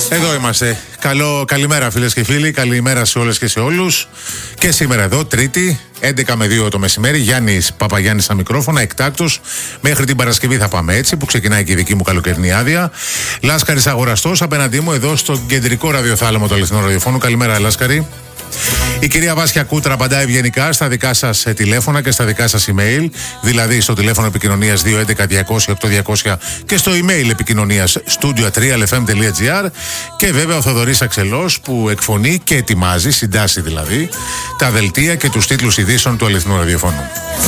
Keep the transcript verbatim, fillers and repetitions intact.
Εδώ είμαστε. Καλό, καλημέρα φίλες και φίλοι, καλημέρα σε όλες και σε όλους. Και σήμερα εδώ, Τρίτη, έντεκα με δύο το μεσημέρι, Γιάννης Παπαγιάννης στα μικρόφωνα, εκτάκτος. Μέχρι την Παρασκευή θα πάμε έτσι, που ξεκινάει και η δική μου καλοκαιρινή άδεια. Λάσκαρης Αγοραστός, απέναντί μου εδώ στο κεντρικό ραδιοθάλαμο του αληθινού ραδιοφώνου. Καλημέρα, Λάσκαρη. Η κυρία Βάσια Κούτρα απαντά ευγενικά στα δικά σας τηλέφωνα και στα δικά σας email, δηλαδή στο τηλέφωνο επικοινωνίας δύο έντεκα διακόσια οκτώ διακόσια και στο email επικοινωνίας studio at real f m dot g r, και βέβαια ο Θοδωρής Αξελός που εκφωνεί και ετοιμάζει, συντάσσει δηλαδή, τα δελτία και τους τίτλους ειδήσεων του αληθινού ραδιοφώνου.